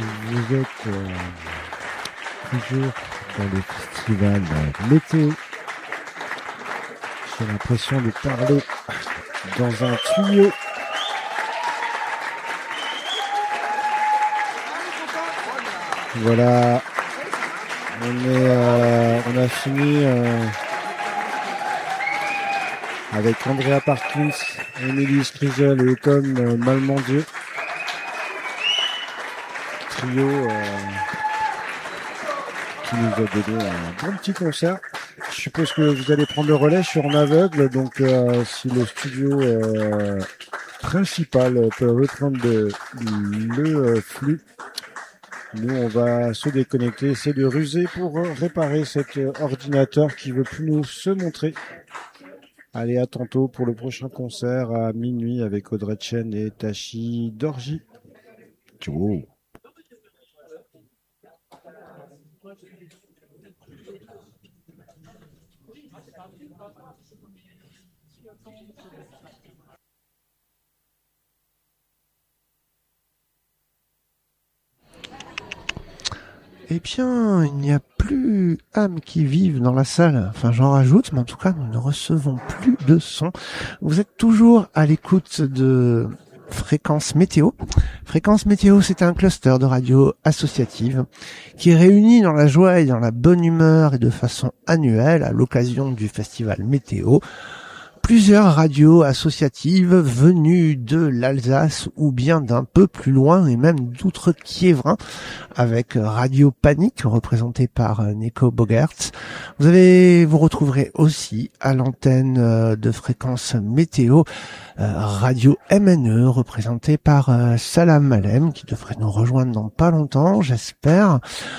Vous êtes toujours dans le festival Météo. J'ai l'impression de parler dans un tuyau. Voilà, on a fini avec Andrea Parkins, Émilie Scrizel et Tom Malmendier. Trio qui nous a donné un bon petit concert. Je suppose que vous allez prendre le relais, je suis en aveugle, donc si le studio principal peut reprendre le flux, nous on va se déconnecter, essayer de ruser pour réparer cet ordinateur qui veut plus nous se montrer. Allez, à tantôt pour le prochain concert à minuit avec Audrey Chen et Tachi Dorji. Ciao. Eh bien, il n'y a plus âme qui vive dans la salle. Enfin, j'en rajoute, mais en tout cas, nous ne recevons plus de son. Vous êtes toujours à l'écoute de Fréquence Météo. Fréquence Météo, c'est un cluster de radio associative qui réunit dans la joie et dans la bonne humeur et de façon annuelle, à l'occasion du festival Météo, plusieurs radios associatives venues de l'Alsace ou bien d'un peu plus loin et même d'outre-Quiévrain avec Radio Panique représentée par Nico Bogertz. Vous retrouverez aussi à l'antenne de Fréquence Météo Radio MNE représentée par Salam Malem qui devrait nous rejoindre dans pas longtemps, j'espère.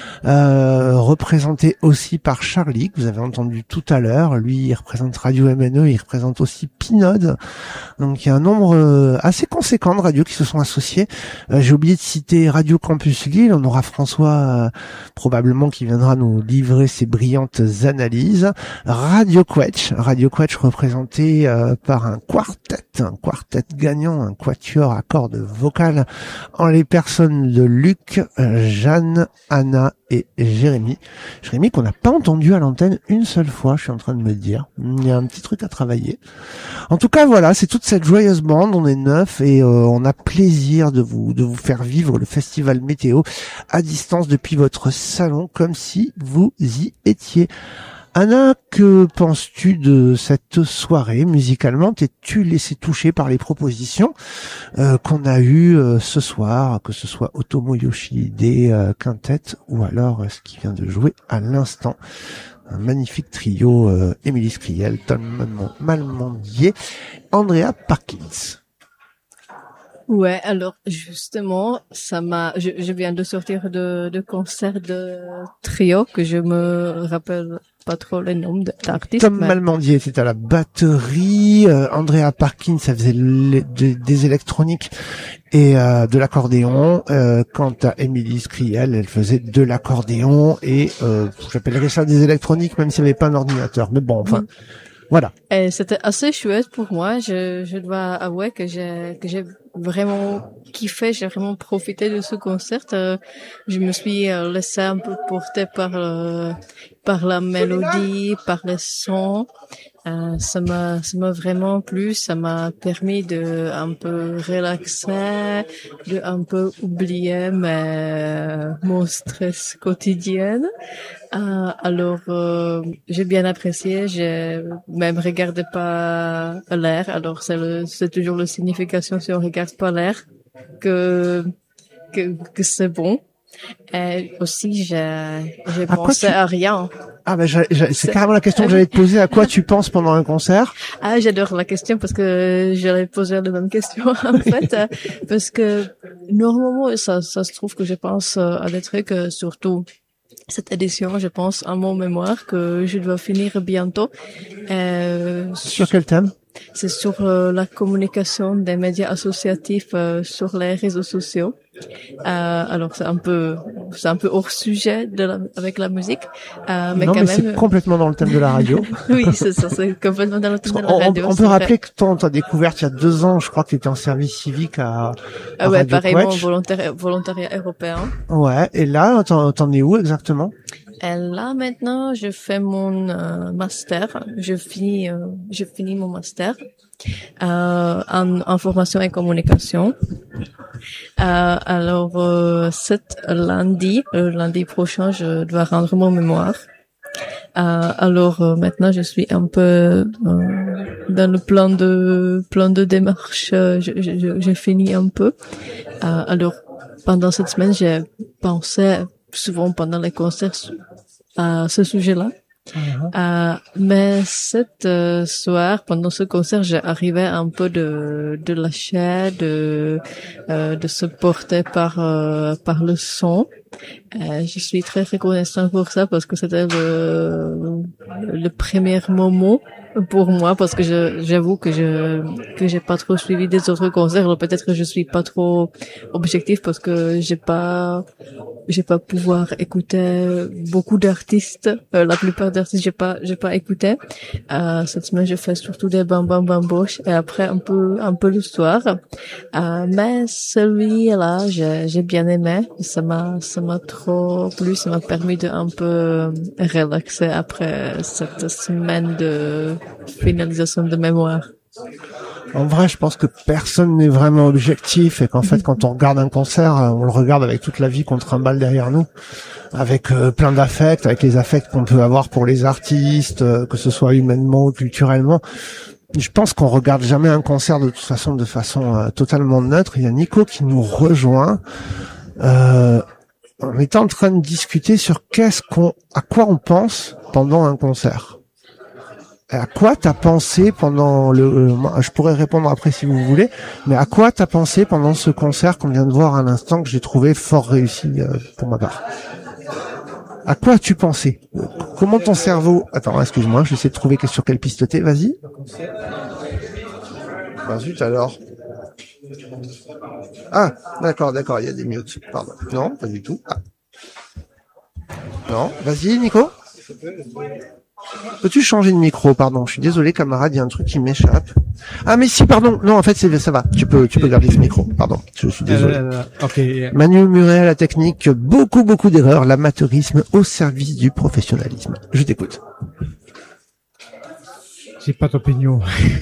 Représenté aussi par Charlie que vous avez entendu tout à l'heure. Lui, il représente Radio MNE, il représente aussi Pinode. Donc il y a un nombre assez conséquent de radios qui se sont associées. J'ai oublié de citer Radio Campus Lille. On aura François probablement qui viendra nous livrer ses brillantes analyses. Radio Quetch représenté par un quartet gagnant, un quatuor à cordes vocales en les personnes de Luc, Jeanne, Anna et Jérémy qu'on n'a pas entendu à l'antenne une seule fois, je suis en train de me dire. Il y a un petit truc à travailler. En tout cas, voilà, c'est toute cette joyeuse bande, on est 9 et on a plaisir de vous faire vivre le festival Météo à distance depuis votre salon comme si vous y étiez. Anna, que penses-tu de cette soirée musicalement? T'es-tu laissé toucher par les propositions qu'on a eues ce soir, que ce soit Otomo Yoshihide Quintet ou alors ce qui vient de jouer à l'instant, un magnifique trio, Émilie Scriel, Tom Malmendier, Andrea Parkins. Ouais, alors justement, je viens de sortir de concert de trio que je me rappelle pas trop le nom d'artiste. Tom Malmendier, c'est à la batterie, Andrea Parkins, ça faisait des électroniques et de l'accordéon. Quant à Émilie Scriel, elle faisait de l'accordéon et j'appellerais ça des électroniques, même s'il n'y avait pas un ordinateur. Mais bon, enfin. Voilà. Et c'était assez chouette pour moi. Je dois avouer que j'ai vraiment kiffé, j'ai vraiment profité de ce concert. Je me suis laissée un peu porter par la mélodie, par le son. Ça m'a vraiment plu, ça m'a permis de un peu relaxer, de un peu oublier mon stress quotidien. Alors j'ai bien apprécié, j'ai même regardé pas l'air. Alors c'est toujours la signification si on regarde pas l'air que c'est bon. Et aussi j'ai pensé à rien. Ah ben c'est carrément la question que j'allais te poser. À quoi tu penses pendant un concert? Ah, j'adore la question parce que j'allais poser la même question en fait, parce que normalement ça se trouve que je pense à des trucs, surtout cette édition, je pense à mon mémoire que je dois finir bientôt. Sur quel thème? c'est sur la communication des médias associatifs sur les réseaux sociaux. Alors c'est un peu hors sujet avec la musique, mais non, quand mais même c'est complètement dans le thème de la radio. oui, c'est ça, c'est complètement dans le thème de la radio. On peut rappeler que toi, on t'a découvert il y a 2 ans, je crois que tu étais en service civique à ouais, Radio pareillement Quetch. volontariat européen. Ouais, et là, t'en es où exactement? Et là maintenant, je fais mon master. Je finis mon master en formation et communication. Alors cet lundi prochain, je dois rendre mon mémoire. Alors maintenant, je suis un peu dans le plan de démarche. J'ai fini un peu. Alors pendant cette semaine, j'ai pensé souvent pendant les concerts à ce sujet-là. Mais cette soir, pendant ce concert, j'ai arrivé un peu de lâcher, de se porter par le son. Je suis très reconnaissant pour ça parce que c'était le premier moment pour moi, parce que j'avoue que j'ai pas trop suivi des autres concerts. Alors peut-être que je suis pas trop objectif parce que j'ai pas pouvoir écouter beaucoup d'artistes. La plupart d'artistes j'ai pas écouté. Cette semaine je fais surtout des bam bam bam bosh et après un peu le soir. Mais celui-là j'ai bien aimé. Ça m'a trop plu. Ça m'a permis de un peu relaxer après cette semaine de finalisation de mémoire. En vrai, je pense que personne n'est vraiment objectif et qu'en fait, quand on regarde un concert, on le regarde avec toute la vie qu'on trimballe derrière nous, avec plein d'affects, avec les affects qu'on peut avoir pour les artistes, que ce soit humainement ou culturellement. Je pense qu'on regarde jamais un concert de façon totalement neutre. Il y a Nico qui nous rejoint. On était en train de discuter sur à quoi on pense pendant un concert. À quoi t'as pensé pendant je pourrais répondre après si vous voulez, mais à quoi t'as pensé pendant ce concert qu'on vient de voir à l'instant, que j'ai trouvé fort réussi pour ma part? À quoi as-tu pensé? Comment ton cerveau... Attends, excuse-moi, j'essaie de trouver sur quelle piste t'es, vas-y. Ah zut alors. Ah, d'accord, il y a des mutes, pardon. Non, pas du tout. Ah. Non, vas-y Nico. Peux-tu changer de micro, pardon? Je suis désolé, camarade, il y a un truc qui m'échappe. Ah, mais si, pardon. Non, en fait, ça va. Tu peux garder ce micro. Pardon. Je suis désolé. Okay. Manu Muret, la technique, beaucoup d'erreurs, l'amateurisme au service du professionnalisme. Je t'écoute. J'ai pas d'opinion.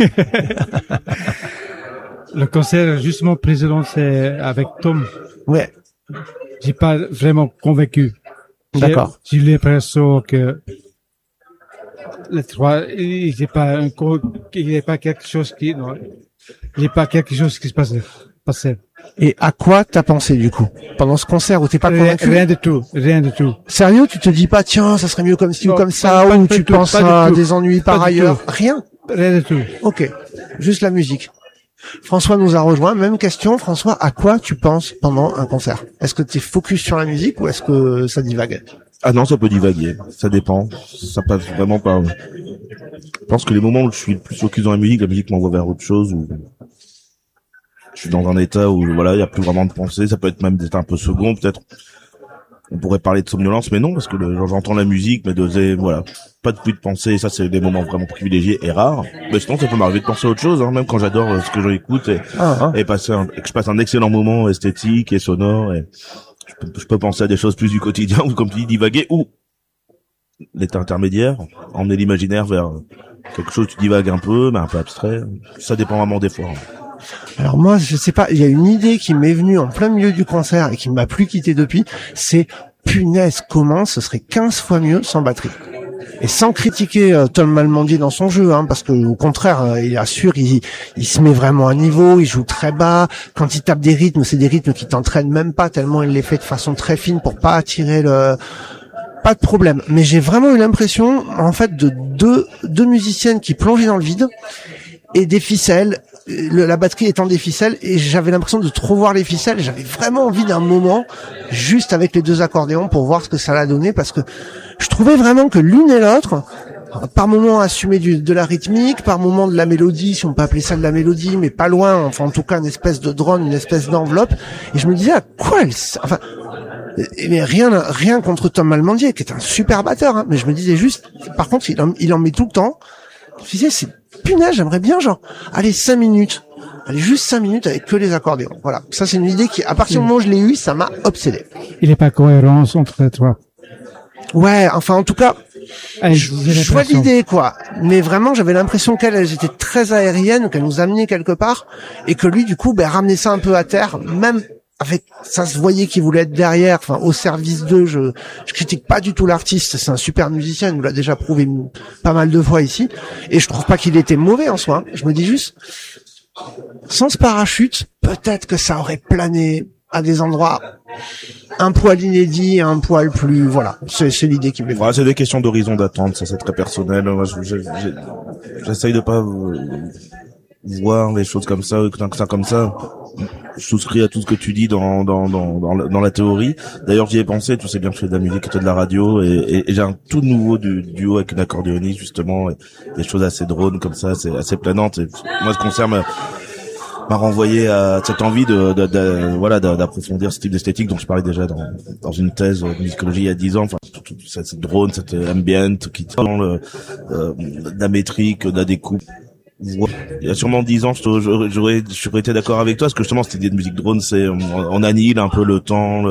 Le concert, justement, précédent, c'est avec Tom. Ouais. J'ai pas vraiment convaincu. D'accord. J'ai l'impression que les trois, il n'est pas quelque chose qui se passait. Et à quoi t'as pensé, du coup? Pendant ce concert où t'es pas convaincu? Rien du tout. Sérieux, tu te dis pas, tiens, ça serait mieux comme ci ou comme ça, ou tu penses à des ennuis par ailleurs? Rien du tout. Ok. Juste la musique. François nous a rejoint. Même question, François, à quoi tu penses pendant un concert? Est-ce que tu es focus sur la musique ou est-ce que ça divague? Ah non, ça peut divaguer. Ça dépend. Ça passe vraiment pas. Je pense que les moments où je suis le plus focus dans la musique m'envoie vers autre chose, ou je suis dans un état où voilà, il y a plus vraiment de pensée. Ça peut être même d'être un peu second, peut-être. On pourrait parler de somnolence, mais non, parce que j'entends la musique, mais voilà, pas de bruit de pensée. Ça, c'est des moments vraiment privilégiés et rares. Mais sinon, ça peut m'arriver de penser à autre chose, hein, même quand j'adore ce que j'écoute et que je passe un excellent moment esthétique et sonore. Et je peux penser à des choses plus du quotidien, ou comme tu dis, divaguer, ou l'état intermédiaire, emmener l'imaginaire vers quelque chose, tu divagues un peu, mais un peu abstrait. Ça dépend vraiment des fois. Alors moi, je sais pas, il y a une idée qui m'est venue en plein milieu du concert et qui m'a plus quitté depuis, c'est punaise, comment ce serait 15 fois mieux sans batterie. Et sans critiquer Tom Malmendier dans son jeu, hein, parce que au contraire, il assure, il se met vraiment à niveau, il joue très bas. Quand il tape des rythmes, c'est des rythmes qui t'entraînent même pas, tellement il les fait de façon très fine pour pas attirer pas de problème. Mais j'ai vraiment eu l'impression, en fait, de deux musiciennes qui plongeaient dans le vide et des ficelles. La batterie étant des ficelles, et j'avais l'impression de trop voir les ficelles. J'avais vraiment envie d'un moment juste avec les deux accordéons pour voir ce que ça allait donner, parce que je trouvais vraiment que l'une et l'autre par moment assumer de la rythmique, par moment de la mélodie, si on peut appeler ça de la mélodie, mais pas loin, enfin en tout cas une espèce de drone, une espèce d'enveloppe. Et je me disais à quoi mais rien contre Tom Malmandier, qui est un super batteur, hein, mais je me disais juste, par contre, il en met tout le temps. Je me disais, c'est punaise, j'aimerais bien allez, 5 minutes. Allez, juste 5 minutes avec que les accordéons. Voilà. Ça, c'est une idée qui, à partir du moment où je l'ai eue, ça m'a obsédé. Il n'est pas cohérent entre toi. Ouais, enfin, en tout cas, je vois l'idée, quoi. Mais vraiment, j'avais l'impression qu'elle était très aérienne, qu'elle nous amenait quelque part, et que lui, du coup, ramenait ça un peu à terre, même avec, ça se voyait qu'il voulait être derrière, enfin, au service d'eux. Je critique pas du tout l'artiste, c'est un super musicien, il nous l'a déjà prouvé pas mal de fois ici, et je trouve pas qu'il était mauvais en soi. Je me dis juste, sans ce parachute, peut-être que ça aurait plané à des endroits un poil inédits, un poil plus, voilà. C'est l'idée qui me fait. Voilà, c'est des questions d'horizon d'attente, ça c'est très personnel. Moi, j'essaye de pas voir les choses comme ça, comme ça. Je souscris à tout ce que tu dis dans la théorie. D'ailleurs, j'y ai pensé, tu sais bien que je fais de la musique et de la radio, et j'ai un tout nouveau duo avec une accordéoniste, justement, et des choses assez drônes comme ça, c'est assez planantes. Et moi, ce concert m'a renvoyé à cette envie d'approfondir ce type d'esthétique dont je parlais déjà dans une thèse de musicologie il y a 10 ans. Enfin, tout cette drone, cette ambient qui tient de la métrique, de la découpe. Il y a sûrement 10 ans, j'aurais été d'accord avec toi, parce que justement cette idée de musique drone, c'est on annihile un peu le temps,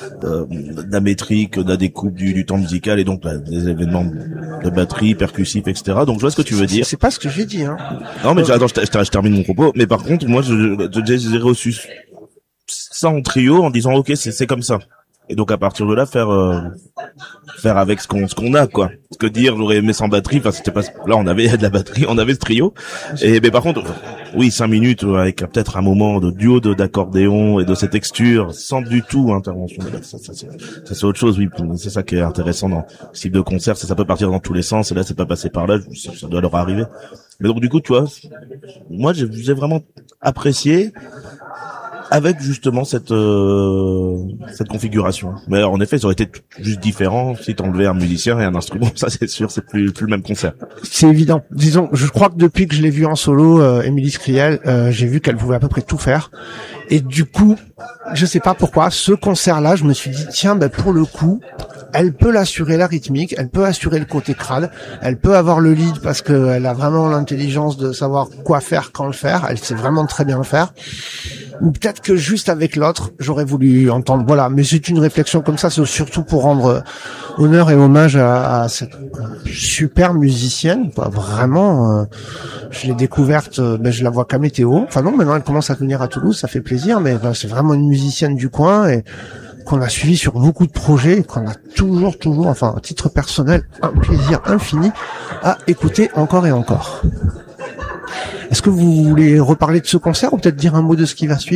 la métrique, la découpe du temps musical, et donc des événements de batterie, percussifs, etc. Donc je vois ce que tu veux dire. C'est pas ce que j'ai dit, hein. Non, mais attends, je termine mon propos. Mais par contre, moi, j'ai reçu ça en trio en disant ok, c'est comme ça. Et donc à partir de là, faire avec ce qu'on a, quoi. Ce que dire, j'aurais aimé sans batterie, enfin c'était pas, là on avait de la batterie, on avait ce trio. Mais par contre, oui, 5 minutes avec peut-être un moment de duo d'accordéon et de ces textures, sans du tout intervention. Ça c'est autre chose, oui. C'est ça qui est intéressant dans ce type de concert, ça peut partir dans tous les sens, et là c'est pas passé par là, ça doit leur arriver. Mais donc du coup, tu vois, moi j'ai vraiment apprécié avec justement cette configuration. Mais en effet, ça aurait été juste différent si t'enlevais un musicien et un instrument. Ça, c'est sûr, c'est plus le même concert. C'est évident. Disons, je crois que depuis que je l'ai vue en solo, Émilie Scriel, j'ai vu qu'elle pouvait à peu près tout faire. Et du coup, je sais pas pourquoi, ce concert-là, je me suis dit, tiens, pour le coup, elle peut l'assurer la rythmique, elle peut assurer le côté crade, elle peut avoir le lead parce qu'elle a vraiment l'intelligence de savoir quoi faire, quand le faire. Elle sait vraiment très bien le faire. Ou peut-être que juste avec l'autre, j'aurais voulu entendre. Voilà, mais c'est une réflexion comme ça, c'est surtout pour rendre honneur et hommage à cette super musicienne. Vraiment, je l'ai découverte, je la vois qu'à Météo. Enfin non, maintenant elle commence à venir à Toulouse, ça fait plaisir, mais c'est vraiment une musicienne du coin et qu'on a suivi sur beaucoup de projets, et qu'on a toujours, enfin à titre personnel, un plaisir infini à écouter encore et encore. Est-ce que vous voulez reparler de ce concert ou peut-être dire un mot de ce qui va suivre ?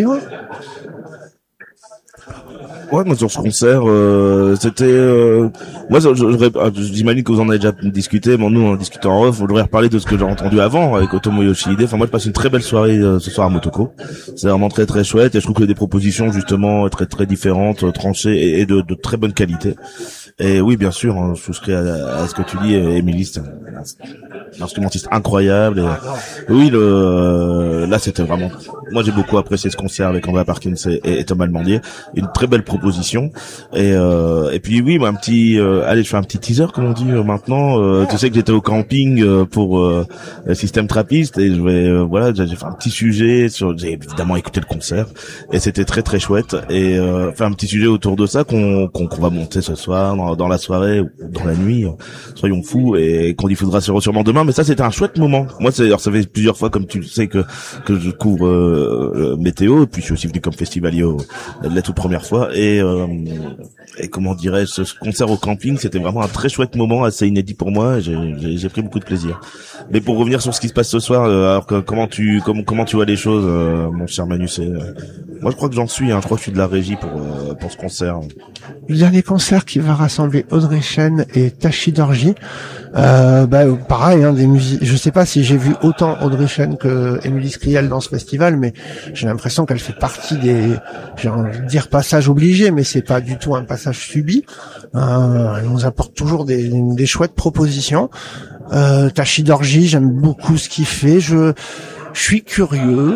Ouais, moi sur ce concert, c'était moi j'imagine que vous en avez déjà discuté, mais nous on en discutait en off, on devrait reparler de ce que j'ai entendu avant avec Otomo Yoshihide. Enfin moi je passe une très belle soirée ce soir à Motoko. C'est vraiment très très chouette, et je trouve que des propositions justement très très différentes, tranchées et de très bonne qualité. Et oui, bien sûr, je souscris à ce que tu dis, Émilie, c'est un instrumentiste incroyable. Et oui, là c'était vraiment, moi j'ai beaucoup apprécié ce concert avec Andrea Parkins et Tom Malmandier, une très belle proposition. Et puis oui, un petit, allez, je fais un petit teaser comme on dit maintenant. Tu sais que j'étais au camping pour Système Trappiste, et j'ai fait un petit sujet j'ai évidemment écouté le concert et c'était très très chouette, et fait un petit sujet autour de ça qu'on va monter ce soir dans la soirée ou dans la nuit, soyons fous, et qu'on diffusera sûrement demain. Mais ça c'était un chouette moment. Moi ça fait plusieurs fois, comme tu le sais, que je couvre Météo, et puis je suis aussi venu comme festivalier la toute première fois, et comment dirais-je, ce concert au camping, c'était vraiment un très chouette moment, assez inédit pour moi. J'ai pris beaucoup de plaisir. Mais pour revenir sur ce qui se passe ce soir, alors comment tu vois les choses, mon cher Manu? Moi je crois que j'en suis, je crois que je suis de la régie pour ce concert. Le dernier concert qui va rassembler Audrey Chen et Tashi Dorji. Pareil, des musiques. Je sais pas si j'ai vu autant Audrey Chen que Émilie Scriel dans ce festival, mais j'ai l'impression qu'elle fait partie j'ai envie de dire passage obligé, mais c'est pas du tout un passage subi. Elle nous apporte toujours des chouettes propositions. Tachidorji, j'aime beaucoup ce qu'il fait. Je suis curieux.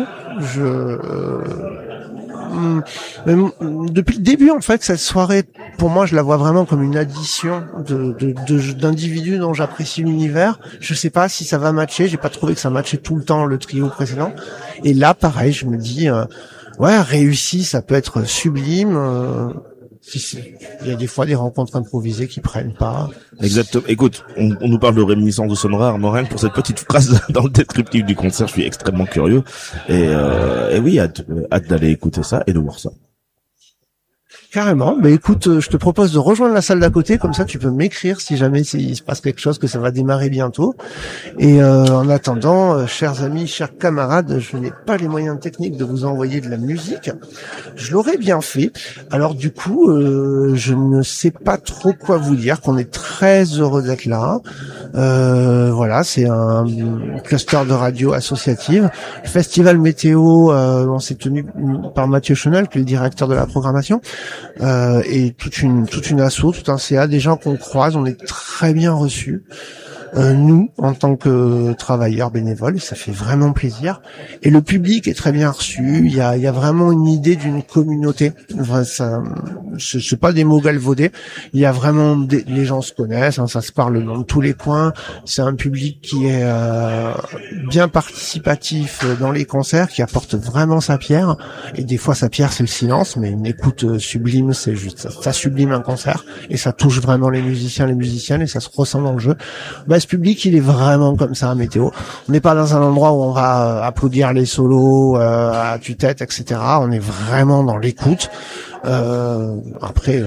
Depuis le début, en fait, cette soirée, pour moi, je la vois vraiment comme une addition d'individus dont j'apprécie l'univers. Je sais pas si ça va matcher. J'ai pas trouvé que ça matchait tout le temps le trio précédent. Et là, pareil, je me dis, ouais, réussi, ça peut être sublime. Il y a des fois des rencontres improvisées qui prennent pas. Exactement. Écoute, on nous parle de réminiscence de sonnes rares. Rien que pour cette petite phrase dans le descriptif du concert, je suis extrêmement curieux. Et oui, hâte d'aller écouter ça et de voir ça. Carrément. Mais écoute, je te propose de rejoindre la salle d'à côté, comme ça tu peux m'écrire si jamais il se passe quelque chose, que ça va démarrer bientôt. Et en attendant, chers amis, chers camarades, je n'ai pas les moyens techniques de vous envoyer de la musique. Je l'aurais bien fait. Alors du coup, je ne sais pas trop quoi vous dire, qu'on est très heureux d'être là. Voilà, c'est un cluster de radio associative. Le festival météo, on s'est tenu par Mathieu Chenel, qui est le directeur de la programmation. Et toute une asso, tout un CA, des gens qu'on croise, on est très bien reçus. Nous, en tant que travailleurs bénévoles, ça fait vraiment plaisir. Et le public est très bien reçu. Il y a vraiment une idée d'une communauté. Enfin, ça, c'est pas des mots galvaudés. Il y a vraiment les gens se connaissent, hein, ça se parle dans tous les coins. C'est un public qui est bien participatif dans les concerts, qui apporte vraiment sa pierre. Et des fois, sa pierre, c'est le silence, mais une écoute sublime, c'est juste ça sublime un concert et ça touche vraiment les musiciens, les musiciennes, et ça se ressent dans le jeu. Ce public, il est vraiment comme ça à Météo. On n'est pas dans un endroit où on va applaudir les solos à tue-tête, etc. On est vraiment dans l'écoute. Après,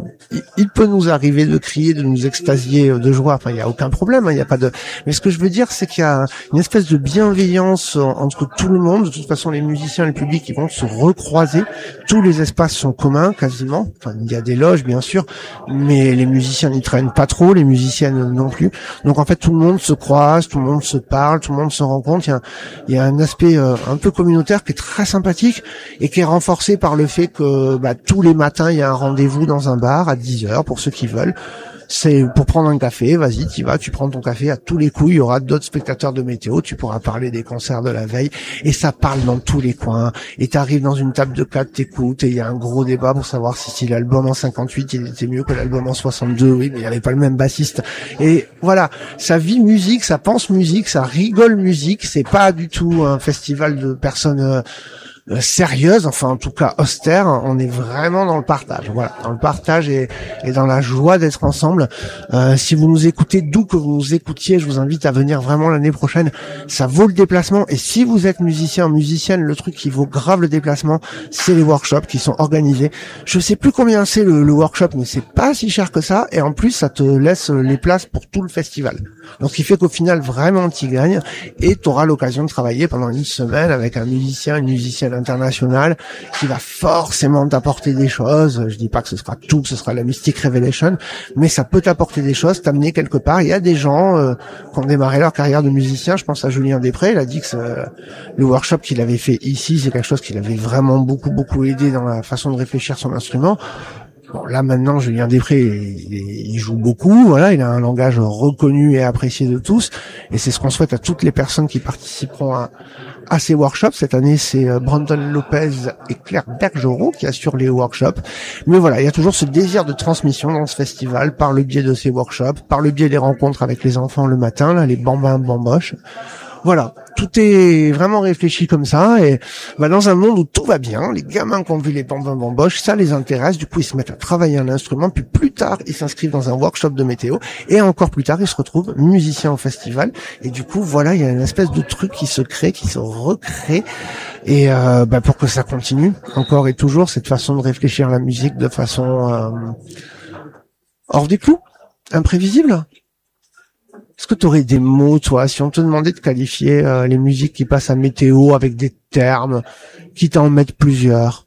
il peut nous arriver de crier, de nous extasier de joie. Enfin, il y a aucun problème. Il y a pas de. Mais ce que je veux dire, c'est qu'il y a une espèce de bienveillance entre tout le monde. De toute façon, les musiciens et le public, ils vont se recroiser. Tous les espaces sont communs, quasiment. Enfin, il y a des loges, bien sûr, mais les musiciens n'y traînent pas trop, les musiciennes non plus. Donc, en fait, tout le monde se croise, tout le monde se parle, tout le monde se rencontre. Il y a un aspect un peu communautaire qui est très sympathique et qui est renforcé par le fait que tous les matins, il y a un rendez-vous dans un bar à 10h pour ceux qui veulent. C'est pour prendre un café, vas-y, t'y vas, tu prends ton café à tous les coups, il y aura d'autres spectateurs de Météo, tu pourras parler des concerts de la veille, et ça parle dans tous les coins, et t'arrives dans une table de 4, t'écoutes, et il y a un gros débat pour savoir si l'album en 58, il était mieux que l'album en 62, oui, mais il n'y avait pas le même bassiste. Et voilà, ça vit musique, ça pense musique, ça rigole musique, c'est pas du tout un festival de personnes sérieuse, enfin en tout cas austère. On est vraiment dans le partage, voilà, dans le partage et dans la joie d'être ensemble. Si vous nous écoutez, d'où que vous nous écoutiez, je vous invite à venir vraiment l'année prochaine. Ça vaut le déplacement, et si vous êtes musicien, musicienne, le truc qui vaut grave le déplacement, c'est les workshops qui sont organisés. Je sais plus combien c'est le workshop, mais c'est pas si cher que ça, et en plus ça te laisse les places pour tout le festival. Donc ce qui fait qu'au final vraiment tu gagnes, et tu auras l'occasion de travailler pendant une semaine avec un musicien, une musicienne internationale qui va forcément t'apporter des choses. Je dis pas que ce sera tout, que ce sera la Mystic Revelation, mais ça peut t'apporter des choses, t'amener quelque part. Il y a des gens qui ont démarré leur carrière de musicien. Je pense à Julien Després, il a dit que le workshop qu'il avait fait ici, c'est quelque chose qui l'avait vraiment beaucoup aidé dans la façon de réfléchir son instrument. Bon, là maintenant, Julien Després, il joue beaucoup, voilà, il a un langage reconnu et apprécié de tous, et c'est ce qu'on souhaite à toutes les personnes qui participeront à ces workshops. Cette année, c'est Brandon Lopez et Claire Bergerot qui assurent les workshops. Mais voilà, il y a toujours ce désir de transmission dans ce festival par le biais de ces workshops, par le biais des rencontres avec les enfants le matin, là, les bambins bamboches. Voilà, tout est vraiment réfléchi comme ça, et dans un monde où tout va bien, les gamins qui ont vu les bambins bamboches, ça les intéresse, du coup ils se mettent à travailler un instrument, puis plus tard ils s'inscrivent dans un workshop de météo, et encore plus tard ils se retrouvent musiciens au festival, et du coup voilà, il y a une espèce de truc qui se crée, qui se recrée, et pour que ça continue encore et toujours, cette façon de réfléchir la musique de façon hors des clous, imprévisible. Est-ce que tu aurais des mots, toi, si on te demandait de qualifier les musiques qui passent à Météo avec des termes, quitte à en mettre plusieurs?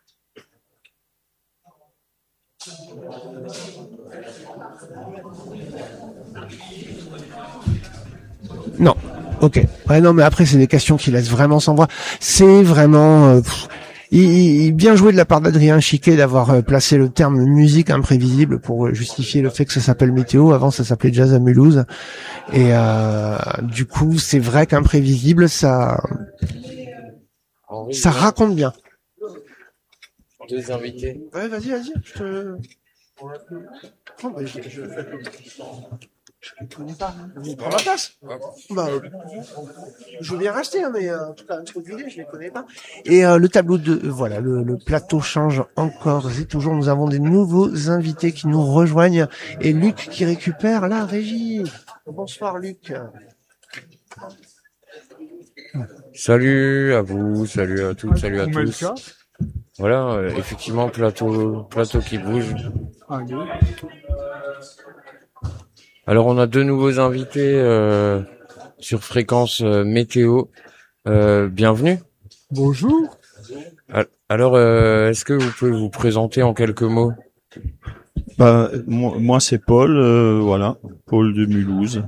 Non. Ok. Ouais, non, mais après, c'est des questions qui laissent vraiment sans voix. C'est vraiment... Bien joué de la part d'Adrien Chiquet d'avoir placé le terme musique imprévisible pour justifier le fait que ça s'appelle météo. Avant, ça s'appelait jazz à Mulhouse. Et du coup, c'est vrai qu'imprévisible, ça raconte bien. Deux invités. Ouais, vas-y, je te... Oh, bah, je ne connais pas. Je prends ma place. Bah, je veux bien racheter, hein, mais en tout cas, introduire, je les connais pas. Et le tableau de... voilà, le plateau change encore et toujours. Nous avons des nouveaux invités qui nous rejoignent. Et Luc qui récupère la régie. Bonsoir, Luc. Salut à vous, salut à toutes, salut à tous. Voilà, effectivement, plateau qui bouge. Alors, on a deux nouveaux invités sur fréquence météo. Bienvenue. Bonjour. Alors, est-ce que vous pouvez vous présenter en quelques mots? Moi c'est Paul, voilà, Paul de Mulhouse.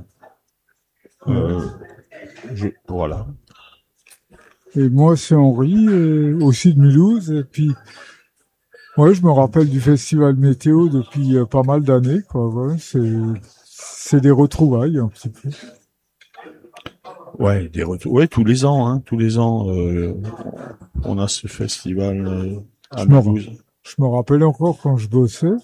Voilà. Et moi c'est Henri, aussi de Mulhouse. Et puis, ouais, je me rappelle du festival météo depuis pas mal d'années, quoi. Ouais, c'est des retrouvailles un petit peu. Ouais, ouais, tous les ans, on a ce festival à Mulhouse. Je me rappelle encore quand je bossais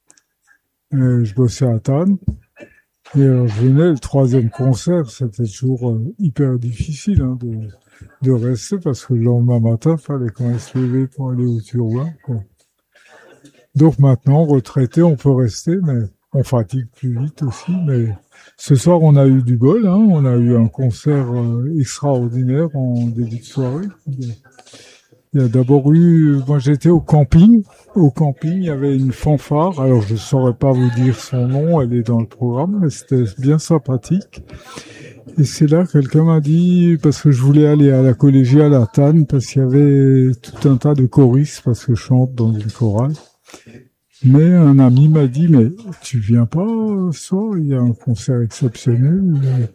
à Tannes. Et je venais, le 3e concert, c'était toujours hyper difficile de rester parce que le lendemain matin, fallait quand même se lever pour aller au Turbin, quoi. Donc maintenant, retraité, on peut rester, mais on fatigue plus vite aussi. Mais ce soir, on a eu du bol, hein. On a eu un concert extraordinaire en début de soirée. Il y a d'abord eu, moi j'étais au camping. Au camping, il y avait une fanfare. Alors je saurais pas vous dire son nom, elle est dans le programme, mais c'était bien sympathique. Et c'est là quelqu'un m'a dit, parce que je voulais aller à la collégiale à Tannes, parce qu'il y avait tout un tas de choristes, parce que je chante dans une chorale. Mais un ami m'a dit, mais tu viens pas ce soir, il y a un concert exceptionnel,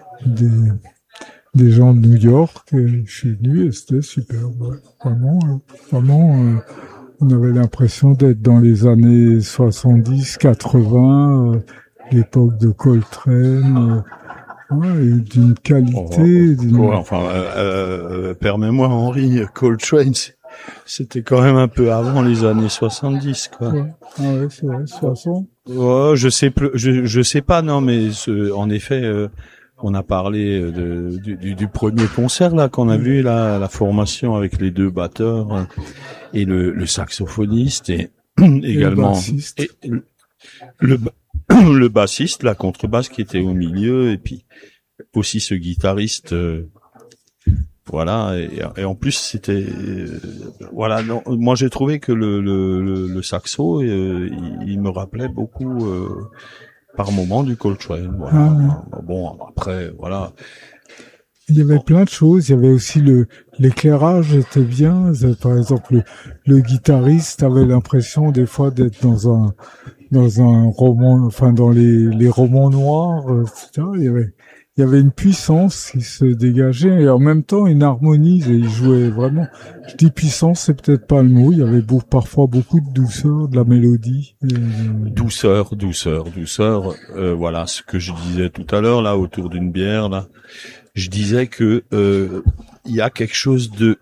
des gens de New York, et je suis venu et c'était super. Ouais. Vraiment, on avait l'impression d'être dans les années 70, 80, l'époque de Coltrane, et d'une qualité. Permets-moi, Henri, Coltrane, c'était quand même un peu avant les années 70, quoi. Ouais. Ah ouais, c'est vrai, 60. Ouais, je sais pas, non, mais en effet, on a parlé du premier concert là qu'on a vu là, la formation avec les deux batteurs et le saxophoniste et également le bassiste, la contrebasse qui était au milieu et puis aussi ce guitariste. Voilà, et en plus c'était voilà, non, moi j'ai trouvé que le saxo il me rappelait beaucoup par moment du Coltrane. Voilà. Bon, après voilà. Il y avait plein de choses, il y avait aussi l'éclairage était bien, par exemple le guitariste avait l'impression des fois d'être dans un roman, enfin dans les romans noirs, etc. Il y avait une puissance qui se dégageait et en même temps une harmonie et il jouait vraiment. Je dis puissance, c'est peut-être pas le mot. Il y avait parfois beaucoup de douceur, de la mélodie. Douceur. Voilà ce que je disais tout à l'heure là autour d'une bière là. Je disais que il y a quelque chose de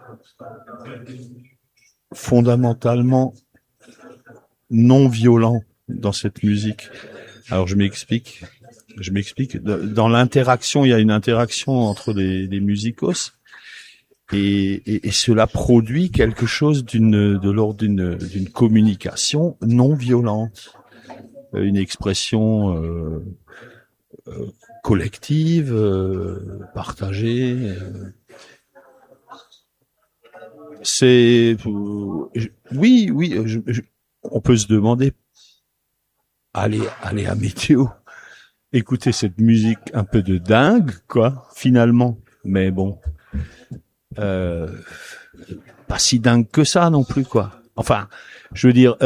fondamentalement non violent dans cette musique. Alors je m'explique. Dans l'interaction, il y a une interaction entre les musicos et cela produit quelque chose de l'ordre d'une communication non violente, une expression collective, partagée. On peut se demander, aller à météo. Écouter cette musique un peu de dingue, quoi, finalement. Mais bon, pas si dingue que ça non plus, quoi. Enfin, je veux dire,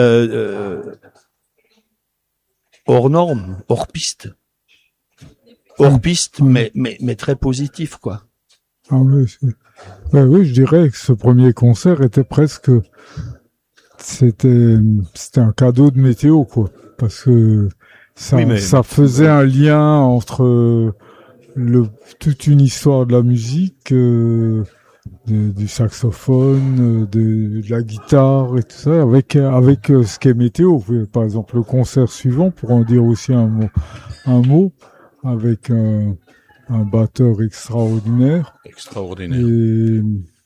hors norme, hors piste, mais très positif, quoi. Ah oui, Ben oui, je dirais que ce premier concert était presque, c'était un cadeau de météo, quoi. Parce que ça faisait un lien entre toute une histoire de la musique, du saxophone, de la guitare et tout ça, avec ce qu'est météo. Par exemple, le concert suivant, pour en dire aussi un mot, avec un batteur extraordinaire. Et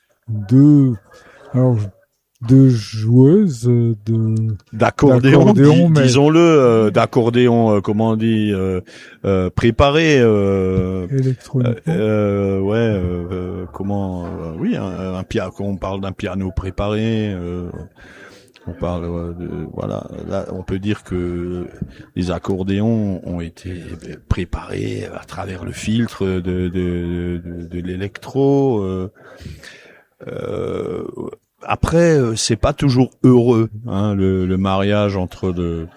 deux joueuses d'accordéon, disons-le, d'accordéon, comment on dit, préparé, électronique. Oui, on parle d'un piano préparé, on parle voilà, là, on peut dire que les accordéons ont été préparés à travers le filtre de l'électro. Après, c'est pas toujours heureux, hein, le mariage entre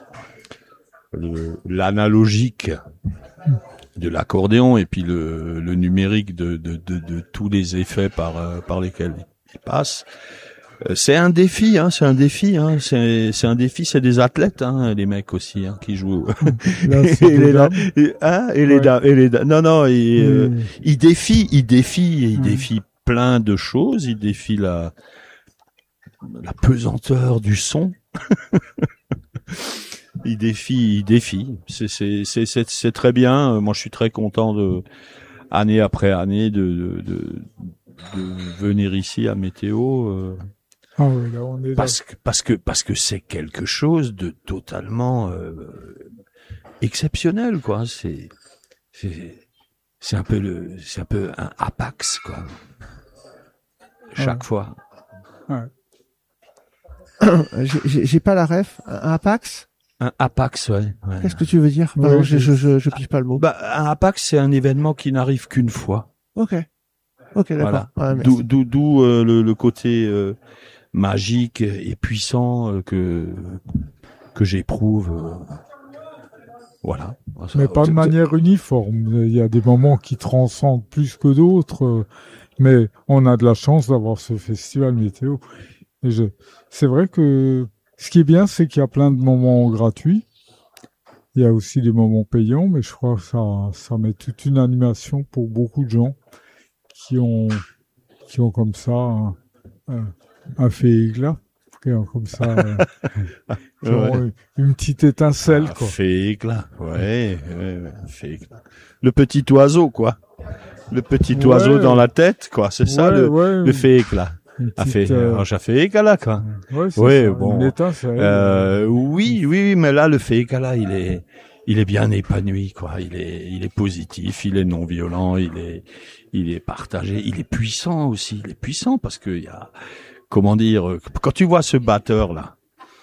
l'analogique de l'accordéon et puis le numérique de tous les effets par lesquels il passe. C'est un défi, hein, c'est un défi, c'est des athlètes, hein, les mecs aussi, hein, qui jouent. Là, les dames. Non, ils défient plein de choses, ils défient la pesanteur du son. Il défie. C'est très bien. Moi, je suis très content année après année de venir ici à Météo. Ah oui, là, on est parce que c'est quelque chose de totalement exceptionnel, quoi. C'est un peu un apax, quoi. Chaque fois. Ouais. J'ai pas la ref. Un apax? Un apax, ouais. Qu'est-ce que tu veux dire? Pardon, je pige pas le mot. Un apax, c'est un événement qui n'arrive qu'une fois. Ok, d'accord. Voilà. Ouais, D'où le côté magique et puissant que j'éprouve. Voilà. Mais pas de manière uniforme. Il y a des moments qui transcendent plus que d'autres. Mais on a de la chance d'avoir ce festival météo. Et c'est vrai que ce qui est bien, c'est qu'il y a plein de moments gratuits. Il y a aussi des moments payants, mais je crois que ça met toute une animation pour beaucoup de gens qui ont comme ça un fait éclat, qui ont comme ça une petite étincelle, quoi. Fait éclat, ouais, fait éclat. Le petit oiseau, quoi. Le petit oiseau dans la tête, quoi. C'est ça le fait éclat. Ça fait éclat, quoi. Ouais, bon. Oui, mais là, le fait éclat, il est bien épanoui, quoi. Il est positif, il est non violent, il est partagé, il est puissant aussi. Il est puissant parce que il y a, comment dire, quand tu vois ce batteur là,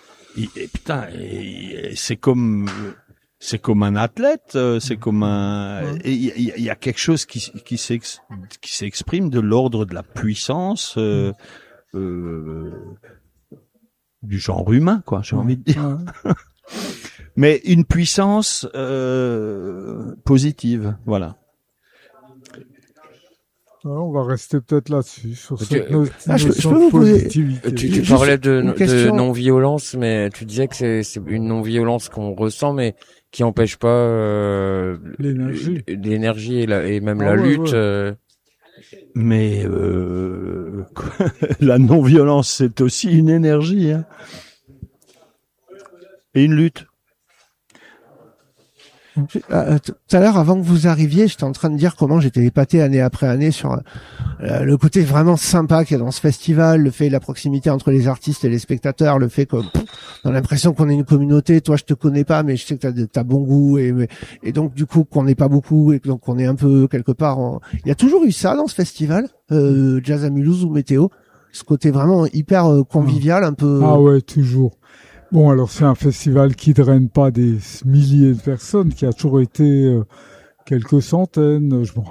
c'est comme un athlète, c'est comme il y a quelque chose qui s'exprime de l'ordre de la puissance du genre humain, quoi, j'ai envie de dire. Mais une puissance positive, voilà. On va rester peut-être là-dessus, sur cette je peux vous poser... Tu parlais de non-violence, mais tu disais que c'est une non-violence qu'on ressent, mais qui empêche pas l'énergie et même la lutte. Ouais. Mais la non-violence, c'est aussi une énergie, hein. Et une lutte. Tout à l'heure, avant que vous arriviez, j'étais en train de dire comment j'étais épaté année après année sur le côté vraiment sympa qu'il y a dans ce festival, le fait de la proximité entre les artistes et les spectateurs, le fait qu'on a l'impression qu'on est une communauté. Toi, je te connais pas, mais je sais que t'as bon goût et donc du coup qu'on n'est pas beaucoup et donc on est un peu quelque part. Il y a toujours eu ça dans ce festival, Jazz à Mulhouse ou Météo, ce côté vraiment hyper convivial, un peu. Ah ouais, toujours. Bon, alors c'est un festival qui draine pas des milliers de personnes, qui a toujours été quelques centaines. Je me